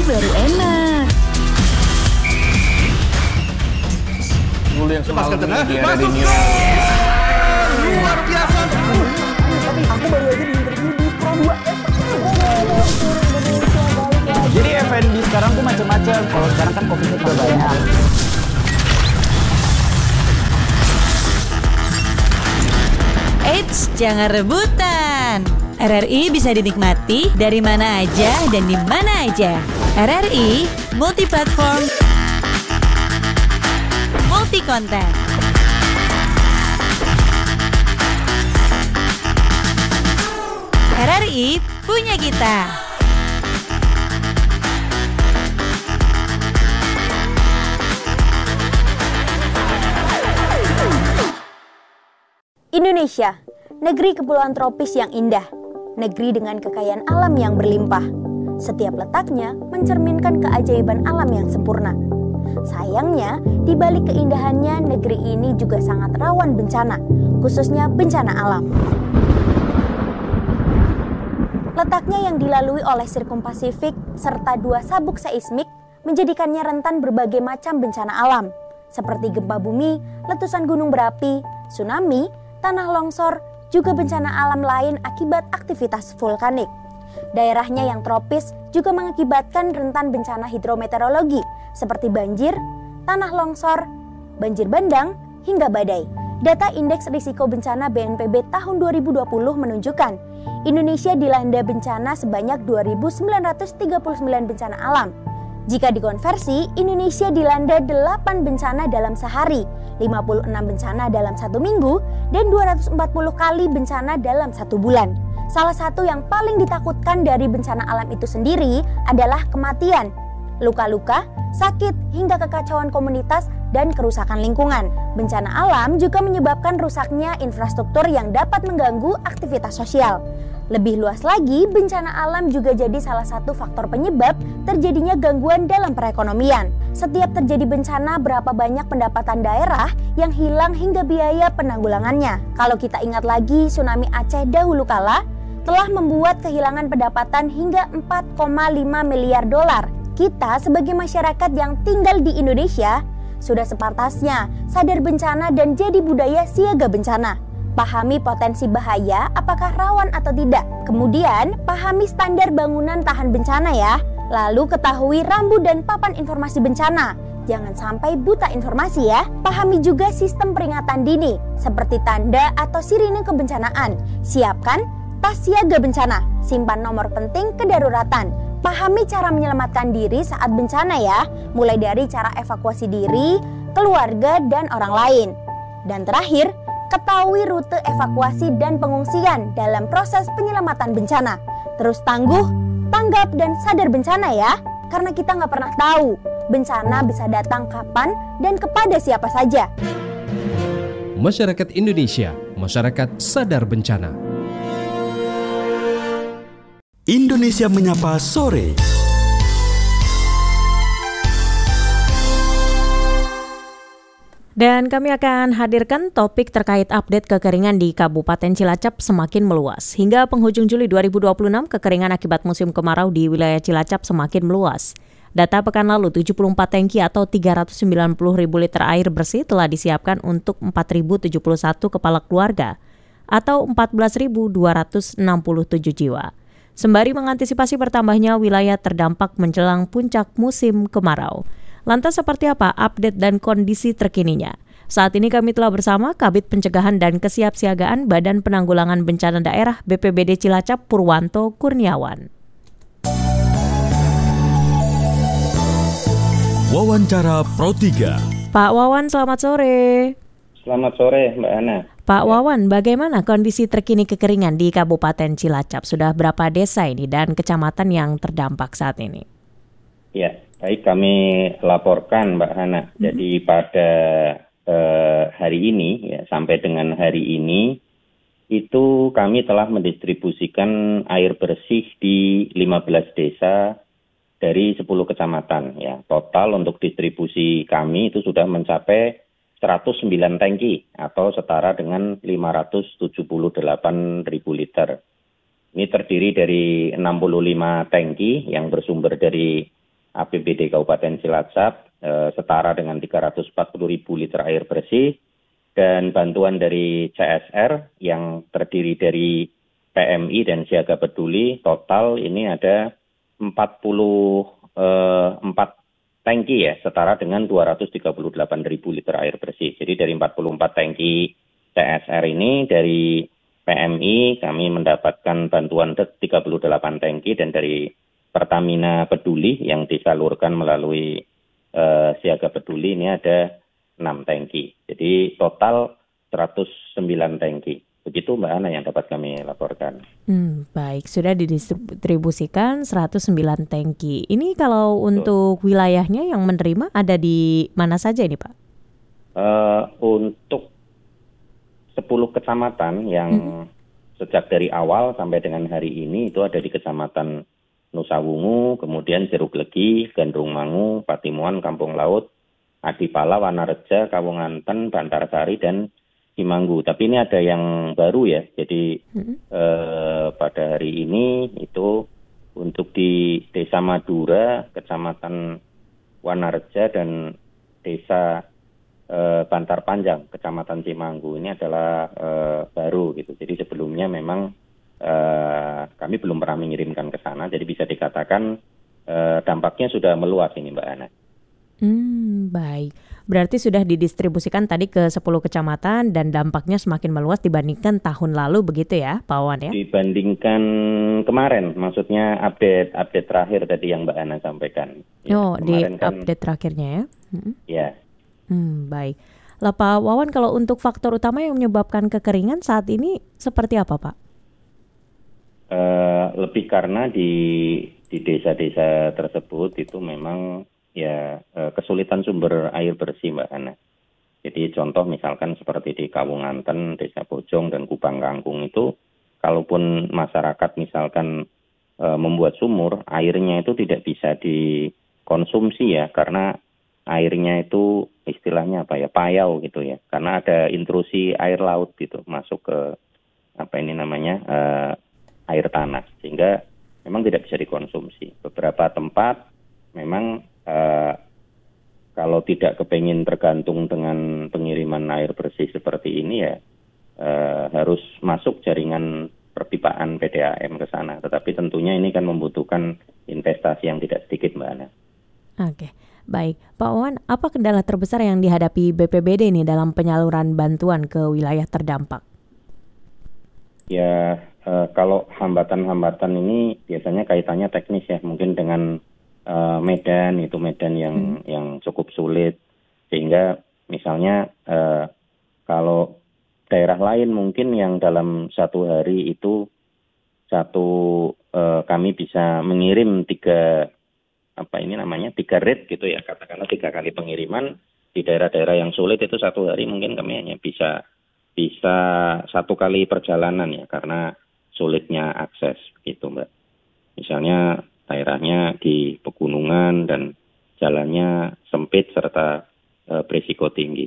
baru enak. Dulu yang semalam dia ada di Masuk gol! Luar biasa. Aku baru aja di interview di Pro 2 Jadi F&B sekarang tuh macam-macam. Kalau sekarang kan Coffee Shop banyak. Eits, jangan rebutan. RRI bisa dinikmati dari mana aja dan di mana aja. RRI multi platform, multi konten. RRI punya kita. Indonesia, negeri kepulauan tropis yang indah, negeri dengan kekayaan alam yang berlimpah. Setiap letaknya mencerminkan keajaiban alam yang sempurna. Sayangnya, di balik keindahannya, negeri ini juga sangat rawan bencana, khususnya bencana alam. Letaknya yang dilalui oleh Sirkum Pasifik serta 2 sabuk seismik menjadikannya rentan berbagai macam bencana alam, seperti gempa bumi, letusan gunung berapi, tsunami, tanah longsor, juga bencana alam lain akibat aktivitas vulkanik. Daerahnya yang tropis juga mengakibatkan rentan bencana hidrometeorologi seperti banjir, tanah longsor, banjir bandang, hingga badai. Data Indeks Risiko Bencana BNPB tahun 2020 menunjukkan Indonesia dilanda bencana sebanyak 2.939 bencana alam. Jika dikonversi, Indonesia dilanda 8 bencana dalam sehari, 56 bencana dalam 1 minggu, dan 240 kali bencana dalam 1 bulan. Salah satu yang paling ditakutkan dari bencana alam itu sendiri adalah kematian, luka-luka, sakit, hingga kekacauan komunitas dan kerusakan lingkungan. Bencana alam juga menyebabkan rusaknya infrastruktur yang dapat mengganggu aktivitas sosial. Lebih luas lagi, bencana alam juga jadi salah satu faktor penyebab terjadinya gangguan dalam perekonomian. Setiap terjadi bencana, berapa banyak pendapatan daerah yang hilang hingga biaya penanggulangannya. Kalau kita ingat lagi, tsunami Aceh dahulu kala telah membuat kehilangan pendapatan hingga 4,5 miliar dolar. Kita sebagai masyarakat yang tinggal di Indonesia sudah sepantasnya sadar bencana dan jadi budaya siaga bencana. Pahami potensi bahaya, apakah rawan atau tidak. Kemudian, pahami standar bangunan tahan bencana ya. Lalu ketahui rambu dan papan informasi bencana. Jangan sampai buta informasi ya. Pahami juga sistem peringatan dini, seperti tanda atau sirine kebencanaan. Siapkan tas siaga bencana. Simpan nomor penting kedaruratan. Pahami cara menyelamatkan diri saat bencana ya. Mulai dari cara evakuasi diri, keluarga, dan orang lain. Dan terakhir, ketahui rute evakuasi dan pengungsian dalam proses penyelamatan bencana. Terus tangguh, tanggap, dan sadar bencana ya. Karena kita nggak pernah tahu bencana bisa datang kapan dan kepada siapa saja. Masyarakat Indonesia, masyarakat sadar bencana. Indonesia Menyapa Sore. Dan kami akan hadirkan topik terkait update kekeringan di Kabupaten Cilacap semakin meluas. Hingga penghujung Juli 2026, kekeringan akibat musim kemarau di wilayah Cilacap semakin meluas. Data pekan lalu, 74 tangki atau 390 ribu liter air bersih telah disiapkan untuk 4.071 kepala keluarga atau 14.267 jiwa. Sembari mengantisipasi bertambahnya wilayah terdampak menjelang puncak musim kemarau. Lantas seperti apa update dan kondisi terkininya? Saat ini kami telah bersama Kabid Pencegahan dan Kesiapsiagaan Badan Penanggulangan Bencana Daerah BPBD Cilacap Purwanto Kurniawan. Wawancara Pro 3. Pak Wawan, selamat sore. Selamat sore Mbak Ana. Pak Wawan, bagaimana kondisi terkini kekeringan di Kabupaten Cilacap? Sudah berapa desa ini dan kecamatan yang terdampak saat ini? Ya, baik, kami laporkan Mbak Hana. Jadi pada hari ini, ya, sampai dengan hari ini, itu kami telah mendistribusikan air bersih di 15 desa dari 10 kecamatan. Ya. Total untuk distribusi kami itu sudah mencapai 109 tangki atau setara dengan 578 ribu liter. Ini terdiri dari 65 tangki yang bersumber dari APBD Kabupaten Cilacap setara dengan 340.000 liter air bersih, dan bantuan dari CSR yang terdiri dari PMI dan Siaga Peduli, total ini ada 44 tangki ya, setara dengan 238.000 liter air bersih. Jadi dari 44 tangki CSR ini, dari PMI kami mendapatkan bantuan 38 tangki, dan dari Pertamina Peduli yang disalurkan melalui Siaga Peduli ini ada 6 tangki. Jadi total 109 tangki. Begitu Mbak Ana yang dapat kami laporkan. Baik, sudah didistribusikan 109 tangki. Ini kalau untuk wilayahnya yang menerima ada di mana saja ini Pak? Untuk 10 kecamatan yang sejak dari awal sampai dengan hari ini itu ada di Kecamatan Nusa Wungu, kemudian Jeruk Legi, Gandrung Mangu, Patimuan, Kampung Laut, Adipala, Wanareja, Kawunganten, Bantarsari, dan Cimanggu. Tapi ini ada yang baru ya, jadi pada hari ini itu untuk di Desa Madura, Kecamatan Wanareja, dan Desa Bantar Panjang, Kecamatan Cimanggu, ini adalah baru gitu. Jadi sebelumnya memang kami belum pernah mengirimkan ke sana, jadi bisa dikatakan dampaknya sudah meluas ini Mbak Ana. Baik, berarti sudah didistribusikan tadi ke 10 kecamatan dan dampaknya semakin meluas dibandingkan tahun lalu begitu ya Pak Wawan ya? Dibandingkan kemarin, maksudnya update terakhir tadi yang Mbak Ana sampaikan. Ya, di update terakhirnya ya? Ya. Baik. Lah Pak Wawan, kalau untuk faktor utama yang menyebabkan kekeringan saat ini seperti apa Pak? Lebih karena di desa-desa tersebut itu memang ya kesulitan sumber air bersih Mbak Ana. Jadi contoh misalkan seperti di Kawunganten, Desa Bojong, dan Kubang Kangkung itu, kalaupun masyarakat misalkan membuat sumur, airnya itu tidak bisa dikonsumsi ya, karena airnya itu istilahnya apa ya, payau gitu ya, karena ada intrusi air laut gitu masuk ke air tanah, sehingga memang tidak bisa dikonsumsi. Beberapa tempat memang kalau tidak kepengin tergantung dengan pengiriman air bersih seperti ini ya harus masuk jaringan perpipaan PDAM ke sana. Tetapi tentunya ini kan membutuhkan investasi yang tidak sedikit Mbak Ana. Oke, baik. Pak Wawan, apa kendala terbesar yang dihadapi BPBD ini dalam penyaluran bantuan ke wilayah terdampak? Ya, kalau hambatan-hambatan ini biasanya kaitannya teknis ya, mungkin dengan medan yang cukup sulit, sehingga misalnya kalau daerah lain mungkin yang dalam satu hari itu kami bisa mengirim 3 rate gitu ya, katakanlah 3 kali pengiriman. Di daerah-daerah yang sulit itu satu hari mungkin kami hanya bisa 1 kali perjalanan ya, karena sulitnya akses gitu Mbak. Misalnya daerahnya di pegunungan dan jalannya sempit serta berisiko tinggi.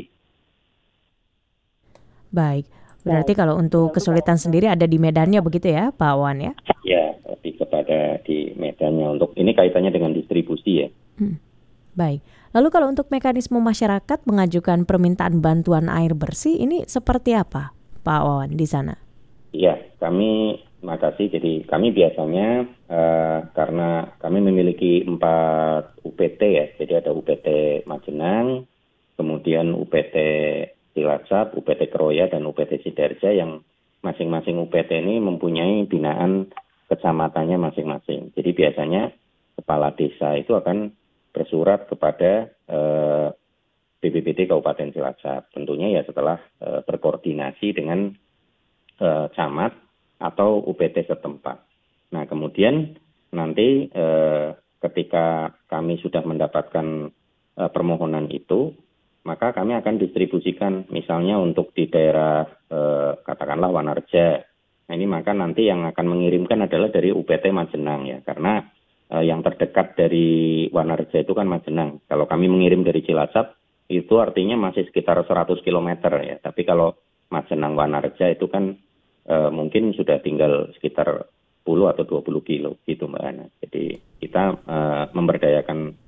Baik, berarti kalau untuk kesulitan sendiri ada di medannya begitu ya Pak Wan ya? Ya, lebih kepada di medannya. Untuk ini kaitannya dengan distribusi ya. Baik, lalu kalau untuk mekanisme masyarakat mengajukan permintaan bantuan air bersih ini seperti apa Pak Wawan di sana? Iya, makasih. Jadi kami biasanya karena kami memiliki 4 UPT ya, jadi ada UPT Majenang, kemudian UPT Cilacap, UPT Kroya, dan UPT Sidarja, yang masing-masing UPT ini mempunyai binaan kecamatannya masing-masing. Jadi biasanya kepala desa itu akan bersurat kepada BPBD Kabupaten Cilacap. Tentunya ya setelah berkoordinasi dengan camat atau UPT setempat. Nah kemudian nanti ketika kami sudah mendapatkan permohonan itu, maka kami akan distribusikan misalnya untuk di daerah katakanlah Wanareja. Nah ini maka nanti yang akan mengirimkan adalah dari UPT Majenang ya, karena yang terdekat dari Wanareja itu kan Majenang. Kalau kami mengirim dari Cilacap itu artinya masih sekitar 100 km ya, tapi kalau Majenang Wanareja itu kan mungkin sudah tinggal sekitar 10 atau 20 kilo gitu Mbak Ana. Jadi kita memberdayakan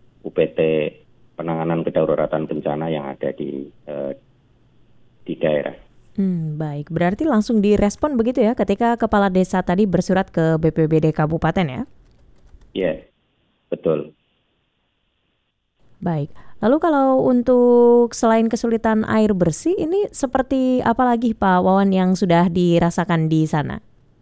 di daerah. Baik, berarti langsung direspon begitu ya ketika kepala desa tadi bersurat ke BPBD kabupaten ya? Ya, betul. Baik, lalu kalau untuk selain kesulitan air bersih, ini seperti apa lagi Pak Wawan yang sudah dirasakan di sana?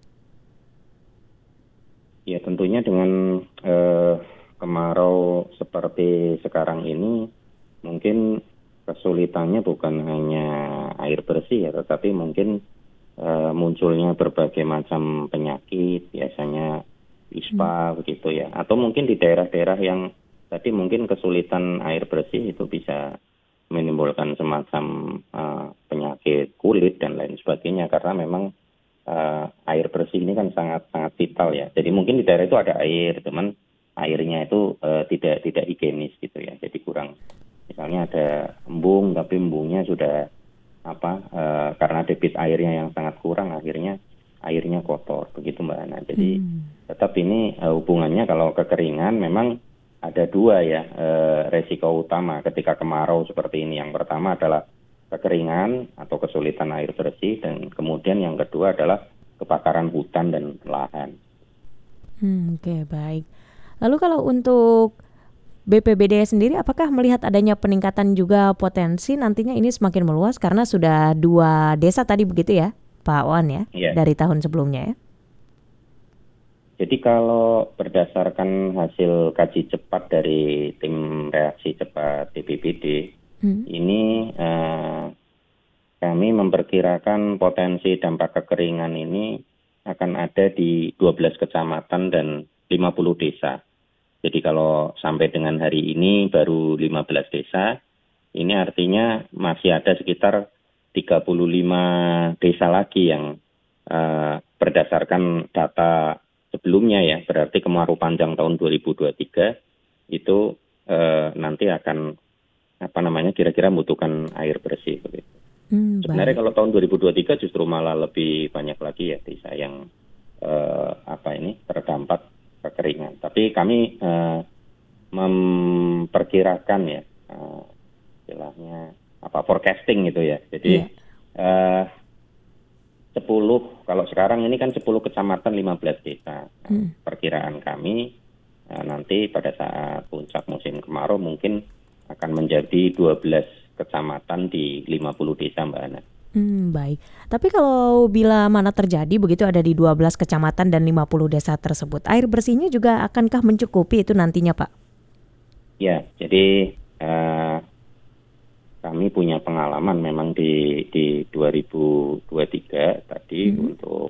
Ya tentunya dengan kemarau seperti sekarang ini, mungkin kesulitannya bukan hanya air bersih ya, tetapi mungkin munculnya berbagai macam penyakit, biasanya ispa begitu ya, atau mungkin di daerah-daerah yang tadi mungkin kesulitan air bersih itu bisa menimbulkan semacam penyakit kulit dan lain sebagainya, karena memang air bersih ini kan sangat vital ya. Jadi mungkin di daerah itu ada air, cuman airnya itu tidak higienis gitu ya. Jadi kurang, misalnya ada embung tapi embungnya sudah karena debit airnya yang sangat kurang, akhirnya airnya kotor begitu Mbak Ana. Jadi tetap ini hubungannya kalau kekeringan memang ada dua ya resiko utama ketika kemarau seperti ini. Yang pertama adalah kekeringan atau kesulitan air bersih, dan kemudian yang kedua adalah kebakaran hutan dan lahan. Oke, baik. Lalu kalau untuk BPBD sendiri, apakah melihat adanya peningkatan juga potensi nantinya ini semakin meluas karena sudah 2 desa tadi begitu ya Pak Wan ya, dari tahun sebelumnya ya? Jadi kalau berdasarkan hasil kaji cepat dari tim reaksi cepat BPBD, ini kami memperkirakan potensi dampak kekeringan ini akan ada di 12 kecamatan dan 50 desa. Jadi kalau sampai dengan hari ini baru 15 desa, ini artinya masih ada sekitar 35 desa lagi yang berdasarkan data sebelumnya ya, berarti kemarau panjang tahun 2023 itu nanti akan kira-kira membutuhkan air bersih begitu. Sebenarnya kalau tahun 2023 justru malah lebih banyak lagi ya desa yang terdampak kekeringan. Tapi kami memperkirakan ya istilahnya forecasting gitu ya. Jadi 10, kalau sekarang ini kan 10 kecamatan 15 desa. Perkiraan kami nanti pada saat puncak musim kemarau mungkin akan menjadi 12 kecamatan di 50 desa Mbak Ana. Baik. Tapi kalau bila mana terjadi begitu ada di 12 kecamatan dan 50 desa tersebut, air bersihnya juga akankah mencukupi itu nantinya Pak? Ya, jadi kami punya pengalaman memang di 2023 tadi untuk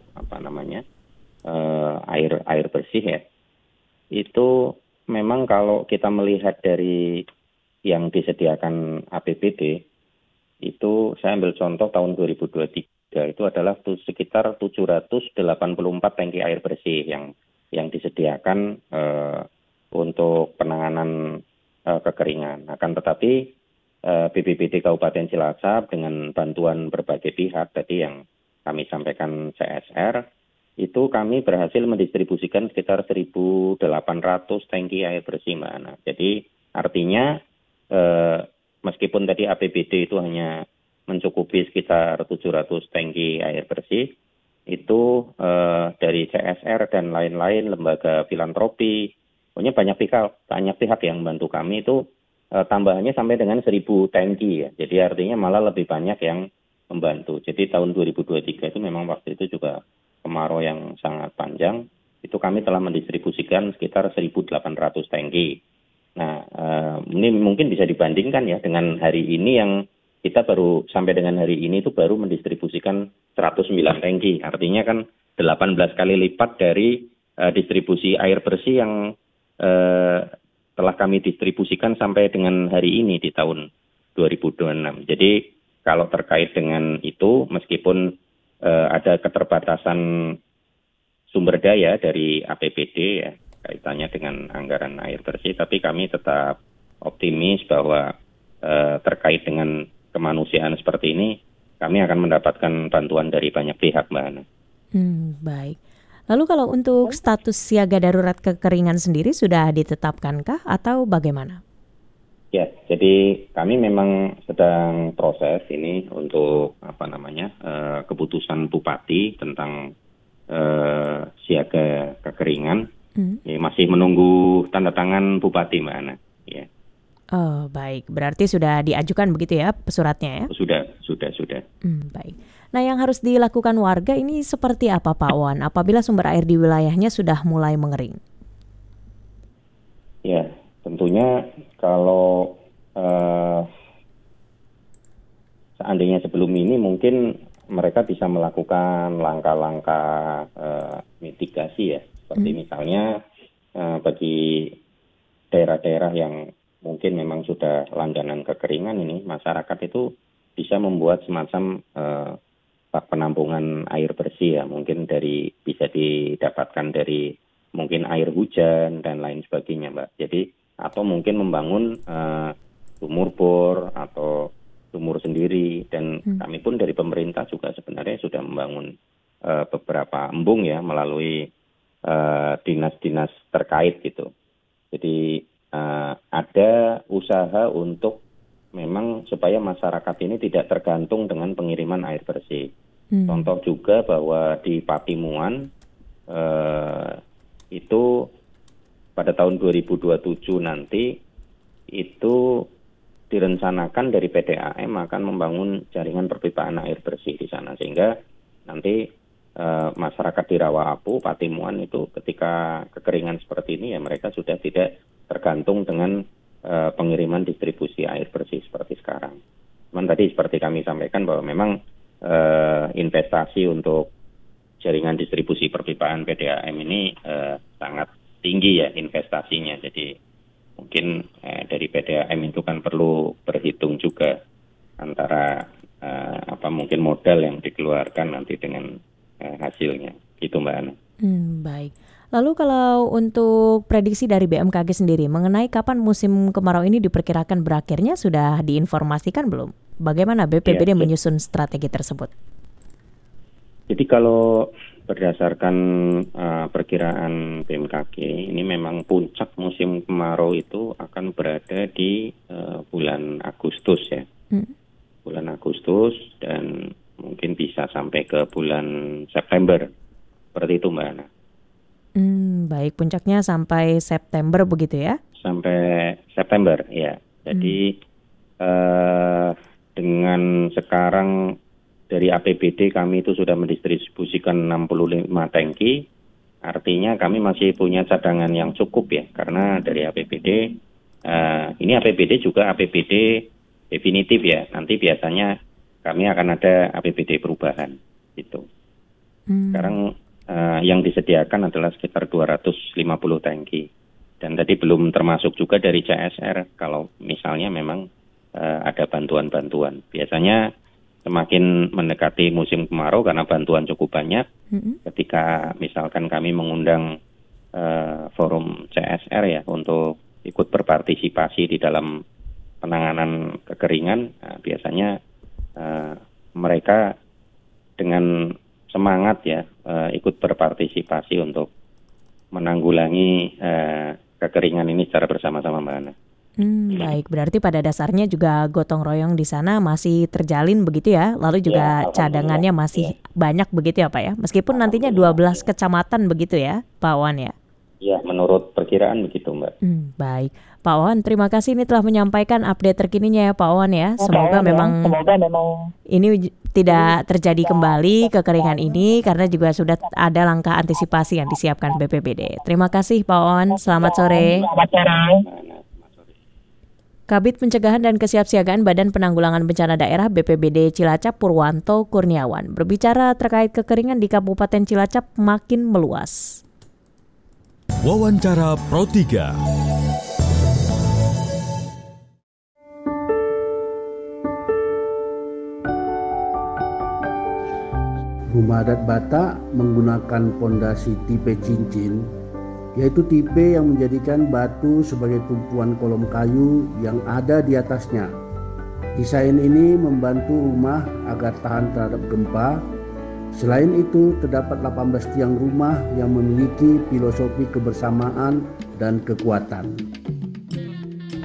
air bersih ya. Itu memang kalau kita melihat dari yang disediakan APBD, itu saya ambil contoh tahun 2023 itu adalah sekitar 784 tangki air bersih yang disediakan untuk penanganan kekeringan. Akan tetapi BPBD Kabupaten Cilacap dengan bantuan berbagai pihak tadi yang kami sampaikan CSR, itu kami berhasil mendistribusikan sekitar 1.800 tangki air bersih Mbak Ana. Jadi artinya meskipun tadi APBD itu hanya mencukupi sekitar 700 tangki air bersih, itu dari CSR dan lain-lain lembaga filantropi, pokoknya banyak pihak yang membantu kami itu tambahannya sampai dengan 1.000 tangki ya. Jadi artinya malah lebih banyak yang membantu. Jadi tahun 2023 itu memang waktu itu juga kemarau yang sangat panjang, itu kami telah mendistribusikan sekitar 1.800 tangki. Nah, ini mungkin bisa dibandingkan ya dengan hari ini yang kita baru sampai dengan hari ini itu baru mendistribusikan 109 tangki. Artinya kan 18 kali lipat dari distribusi air bersih yang telah kami distribusikan sampai dengan hari ini di tahun 2026. Jadi kalau terkait dengan itu, meskipun ada keterbatasan sumber daya dari APBD ya, kaitannya dengan anggaran air bersih, tapi kami tetap optimis bahwa terkait dengan kemanusiaan seperti ini, kami akan mendapatkan bantuan dari banyak pihak, Mbak Ana. Baik. Lalu kalau untuk status siaga darurat kekeringan sendiri sudah ditetapkankah atau bagaimana? Ya, jadi kami memang sedang proses ini untuk keputusan Bupati tentang siaga kekeringan. Ya, masih menunggu tanda tangan Bupati, Mbak Ana. Ya. Oh, baik. Berarti sudah diajukan begitu ya suratnya ya? Sudah. Baik. Nah, yang harus dilakukan warga ini seperti apa, Pak Wan, apabila sumber air di wilayahnya sudah mulai mengering? Ya, tentunya kalau seandainya sebelum ini mungkin mereka bisa melakukan langkah-langkah mitigasi ya, seperti misalnya bagi daerah-daerah yang mungkin memang sudah langganan kekeringan ini, masyarakat itu bisa membuat semacam penampungan air bersih ya, mungkin bisa didapatkan dari mungkin air hujan dan lain sebagainya, Mbak. Jadi atau mungkin membangun sumur bor atau sumur sendiri, dan kami pun dari pemerintah juga sebenarnya sudah membangun beberapa embung ya melalui dinas-dinas terkait gitu. Jadi ada usaha untuk memang supaya masyarakat ini tidak tergantung dengan pengiriman air bersih. Contoh juga bahwa di Patimuan itu pada tahun 2027 nanti itu direncanakan dari PDAM akan membangun jaringan perpipaan air bersih di sana, sehingga nanti masyarakat di Rawahapu, Patimuan itu ketika kekeringan seperti ini ya mereka sudah tidak tergantung dengan pengiriman distribusi air bersih seperti sekarang. Cuman tadi seperti kami sampaikan bahwa memang investasi untuk jaringan distribusi perpipaan PDAM ini sangat tinggi ya investasinya. Jadi mungkin dari PDAM itu kan perlu berhitung juga antara mungkin modal yang dikeluarkan nanti dengan hasilnya. Gitu Mbak Ana. Baik. Lalu kalau untuk prediksi dari BMKG sendiri mengenai kapan musim kemarau ini diperkirakan berakhirnya sudah diinformasikan belum? Bagaimana BPBD menyusun strategi tersebut? Jadi kalau berdasarkan perkiraan BMKG, ini memang puncak musim kemarau itu akan berada di bulan Agustus ya. Bulan Agustus dan mungkin bisa sampai ke bulan September. Seperti itu Mbak Ana. Baik, puncaknya sampai September begitu ya? Sampai September ya. Jadi dengan sekarang dari APBD kami itu sudah mendistribusikan 65 tangki, artinya kami masih punya cadangan yang cukup ya, karena dari APBD, ini APBD juga APBD definitif ya, nanti biasanya kami akan ada APBD perubahan gitu. Sekarang yang disediakan adalah sekitar 250 tangki, dan tadi belum termasuk juga dari CSR kalau misalnya memang ada bantuan-bantuan. Biasanya semakin mendekati musim kemarau karena bantuan cukup banyak, ketika misalkan kami mengundang forum CSR ya untuk ikut berpartisipasi di dalam penanganan kekeringan, biasanya mereka dengan semangat ya ikut berpartisipasi untuk menanggulangi kekeringan ini secara bersama-sama Mbak Ana. Baik, berarti pada dasarnya juga gotong royong di sana masih terjalin begitu ya, lalu juga cadangannya masih banyak begitu ya Pak ya, meskipun nantinya 12 kecamatan begitu ya Pak Wan ya? Ya, menurut perkiraan begitu Mbak. Baik, Pak Wan, terima kasih ini telah menyampaikan update terkininya ya Pak Wan ya. Semoga memang ini tidak terjadi kembali kekeringan ini karena juga sudah ada langkah antisipasi yang disiapkan BPBD. Terima kasih Pak Wan, selamat sore. Kabid Pencegahan dan Kesiapsiagaan Badan Penanggulangan Bencana Daerah BPBD Cilacap Purwanto Kurniawan berbicara terkait kekeringan di Kabupaten Cilacap makin meluas. Wawancara Pro 3. Rumah adat Batak menggunakan pondasi tipe cincin, yaitu tipe yang menjadikan batu sebagai tumpuan kolom kayu yang ada di atasnya. Desain ini membantu rumah agar tahan terhadap gempa. Selain itu, terdapat 18 tiang rumah yang memiliki filosofi kebersamaan dan kekuatan.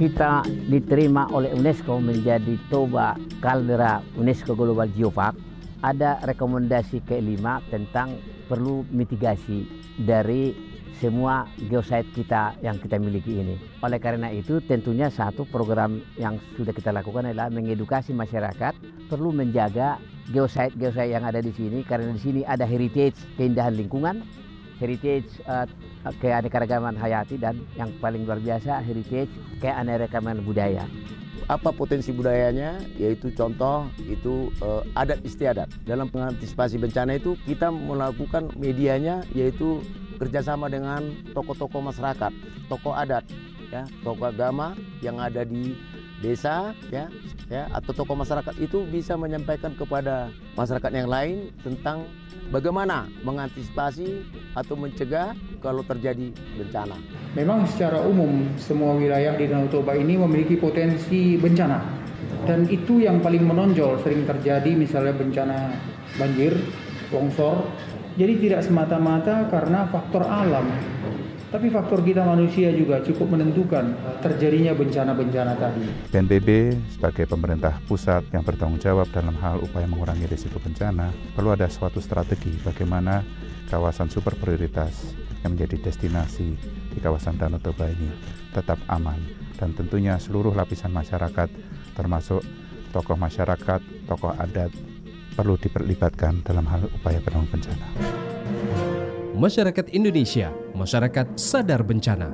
kita diterima oleh UNESCO menjadi Toba Caldera UNESCO Global Geopark, ada rekomendasi kelima tentang perlu mitigasi dari semua geosite kita yang kita miliki ini. Oleh karena itu tentunya satu program yang sudah kita lakukan adalah mengedukasi masyarakat perlu menjaga geosite yang ada di sini, karena di sini ada heritage keindahan lingkungan, heritage keanekaragaman hayati, dan yang paling luar biasa heritage keanekaragaman budaya. Apa potensi budayanya? Yaitu contoh itu adat istiadat. Dalam mengantisipasi bencana itu kita melakukan medianya yaitu kerjasama dengan tokoh-tokoh masyarakat, tokoh adat, ya, tokoh agama yang ada di desa, ya, atau tokoh masyarakat itu bisa menyampaikan kepada masyarakat yang lain tentang bagaimana mengantisipasi atau mencegah kalau terjadi bencana. Memang secara umum semua wilayah di Danau Toba ini memiliki potensi bencana, dan itu yang paling menonjol sering terjadi, misalnya bencana banjir, longsor. Jadi tidak semata-mata karena faktor alam, tapi faktor kita manusia juga cukup menentukan terjadinya bencana-bencana tadi. BNPB sebagai pemerintah pusat yang bertanggung jawab dalam hal upaya mengurangi risiko bencana, perlu ada suatu strategi bagaimana kawasan super prioritas yang menjadi destinasi di kawasan Danau Toba ini tetap aman, dan tentunya seluruh lapisan masyarakat termasuk tokoh masyarakat, tokoh adat perlu diperlibatkan dalam hal upaya penanggulangan bencana. Masyarakat Indonesia, masyarakat sadar bencana.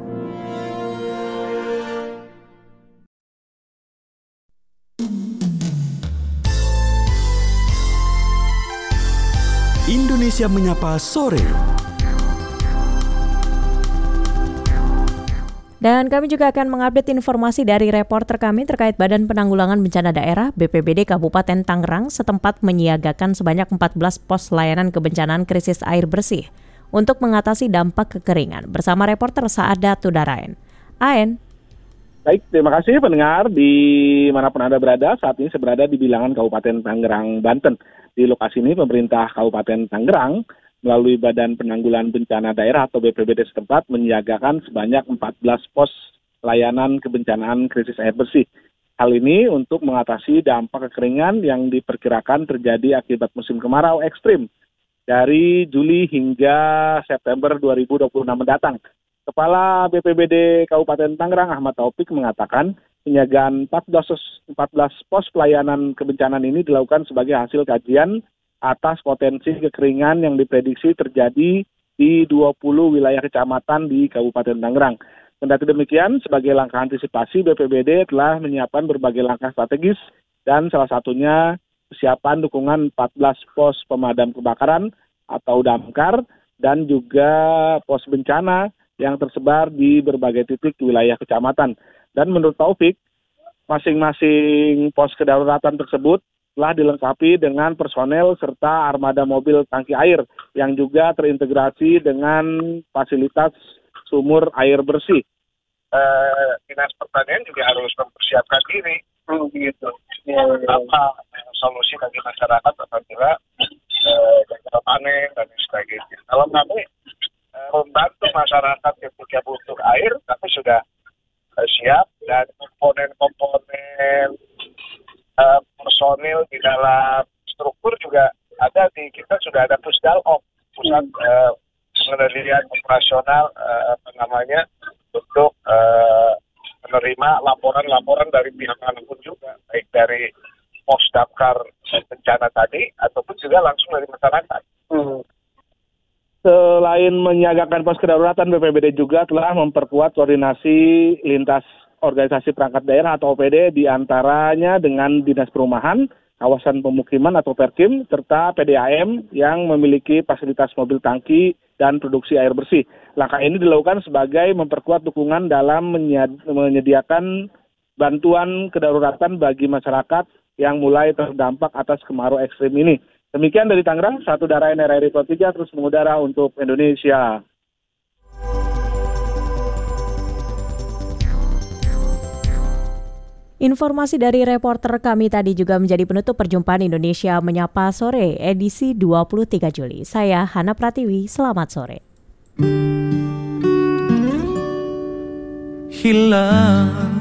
Indonesia Menyapa Sore. Dan kami juga akan mengupdate informasi dari reporter kami terkait Badan Penanggulangan Bencana Daerah BPBD Kabupaten Tangerang setempat menyiagakan sebanyak 14 pos layanan kebencanaan krisis air bersih untuk mengatasi dampak kekeringan. Bersama reporter Saadat Tudarain. Aen. Baik, terima kasih pendengar di manapun Anda berada. Saat ini saya berada di Bilangan Kabupaten Tangerang, Banten. Di lokasi ini pemerintah Kabupaten Tangerang melalui Badan Penanggulangan Bencana Daerah atau BPBD setempat menyiagakan sebanyak 14 pos layanan kebencanaan krisis air bersih. Hal ini untuk mengatasi dampak kekeringan yang diperkirakan terjadi akibat musim kemarau ekstrim dari Juli hingga September 2026 mendatang. Kepala BPBD Kabupaten Tangerang Ahmad Taufik mengatakan penyiagaan 14 pos pelayanan kebencanaan ini dilakukan sebagai hasil kajian atas potensi kekeringan yang diprediksi terjadi di 20 wilayah kecamatan di Kabupaten Tangerang. Kendati demikian, sebagai langkah antisipasi, BPBD telah menyiapkan berbagai langkah strategis dan salah satunya kesiapan dukungan 14 pos pemadam kebakaran atau damkar dan juga pos bencana yang tersebar di berbagai titik wilayah kecamatan. Dan menurut Taufik, masing-masing pos kedaruratan tersebut telah dilengkapi dengan personel serta armada mobil tangki air yang juga terintegrasi dengan fasilitas sumur air bersih. Dinas Pertanian juga harus mempersiapkan diri, gitu. Apa solusi bagi masyarakat apabila gagal panen dan sebagainya. Kalau kami membantu masyarakat ketika butuh air, kami sudah siap, dan komponen-komponen personil di dalam struktur juga ada. Di kita sudah ada Pusdalop, pusat pengendalian operasional untuk menerima laporan-laporan dari pihak manapun juga, baik dari pos damkar bencana tadi ataupun juga langsung dari masyarakat. Selain menyiagakan pos kedaruratan, BPBD juga telah memperkuat koordinasi lintas organisasi perangkat daerah atau OPD, diantaranya dengan Dinas Perumahan, Kawasan Pemukiman atau Perkim, serta PDAM yang memiliki fasilitas mobil tangki dan produksi air bersih. Langkah ini dilakukan sebagai memperkuat dukungan dalam menyediakan bantuan kedaruratan bagi masyarakat yang mulai terdampak atas kemarau ekstrim ini. Demikian dari Tangerang, Satu Darain RRI Pro 3 terus mengudara untuk Indonesia. Informasi dari reporter kami tadi juga menjadi penutup perjumpaan Indonesia Menyapa Sore edisi 23 Juli. Saya Hana Pratiwi, selamat sore. Hilang